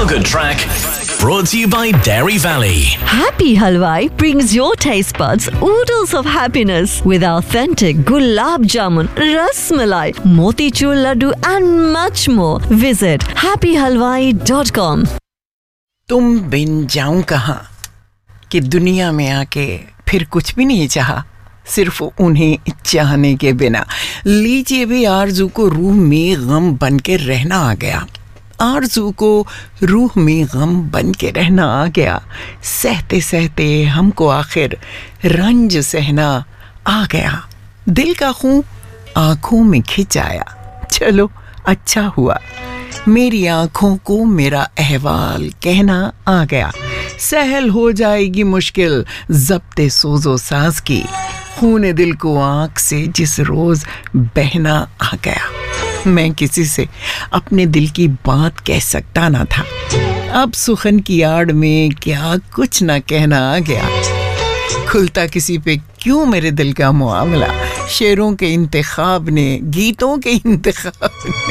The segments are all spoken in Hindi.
Feel Good track brought to you by Dairy Valley. Happy Halwai brings your taste buds oodles of happiness with authentic gulab jamun, ras malai, motichur laddu and much more. Visit happyhalwai.com. तुम बिन जाऊं कहाँ कि दुनिया में आके फिर कुछ भी नहीं चाहा, सिर्फ उन्हें चाहने के बिना। लीजिए भी आरज़ू को रूह में गम बन के रहना आ गया, आरज़ू को रूह में गम बन के रहना आ गया। सहते सहते हमको आखिर रंज सहना आ गया, दिल का खून आँखों में खिंच आया। चलो अच्छा हुआ मेरी आँखों को मेरा अहवाल कहना आ गया। सहल हो जाएगी मुश्किल ज़ब्ते सोज़ो साज की, खूने दिल को आँख से जिस रोज़ बहना आ गया। मैं किसी से अपने दिल की बात कह सकता ना था, अब सुखन की आड़ में क्या कुछ ना कहना आ गया। खुलता किसी पे क्यों मेरे दिल का मुआमला, शेरों के इंतखाब ने, गीतों के इंतखाब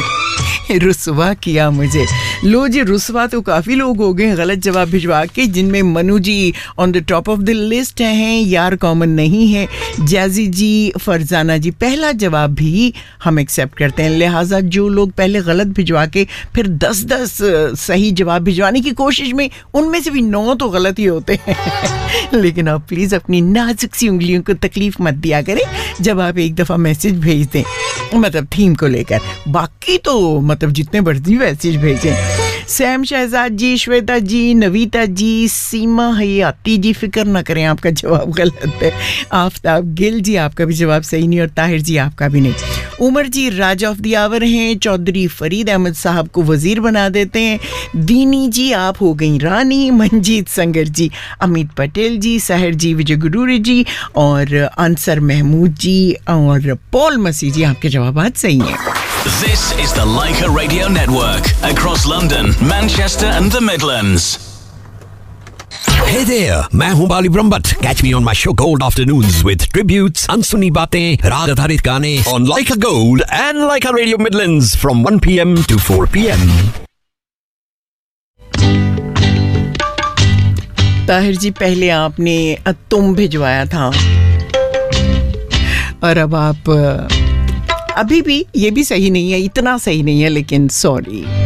ने रुसवा किया मुझे। लो जी, रुसवा तो काफ़ी लोग हो गए गलत जवाब भिजवा के, जिनमें मनु जी on the top of the list हैं, यार कॉमन नहीं है, जाजी जी, फरजाना जी। पहला जवाब भी हम एक्सेप्ट करते हैं, लिहाजा जो लोग पहले गलत भिजवा के फिर 10-10 सही जवाब भिजवाने की कोशिश में, उनमें से भी 9 तो गलत ही होते हैं। लेकिन आप प्लीज़ अपनी नाजुक सी उंगलियों को तकलीफ मत दिया करें जब आप एक दफ़ा मैसेज भेज दें, मतलब थीम को लेकर। बाकी तो मतलब जितने मर्जी मैसेज भेजें। सैम शहजाद जी, श्वेता जी, नवीता जी, सीमा हयाती जी, फिक्र ना करें आपका जवाब गलत है। आफ्ताब गिल जी, आपका भी जवाब सही नहीं, और ताहिर जी आपका भी नहीं। उमर जी राजा ऑफ द आवर हैं। चौधरी फरीद अहमद साहब को वजीर बना देते हैं। दीनी जी आप हो गई रानी। मंजीत संगर जी, अमित पटेल जी, साहिर जी, विजय गुरूरी जी, और अंसर महमूद जी और पॉल मसीह जी, आपके जवाब सही हैं। This is the Leica Radio Network across London, Manchester and the Midlands. Hey there, मैं हूँ बाली Brahmbhatt. Catch me on my show Gold Afternoons with tributes, अनसुनी बातें, राग आधारित गाने on Leica Gold and Leica Radio Midlands from 1 p.m. to 4 p.m. Tahir जी, पहले आपने तुम भिजवाया था और अब आप अभी भी, ये भी सही नहीं है, इतना सही नहीं है, लेकिन सॉरी।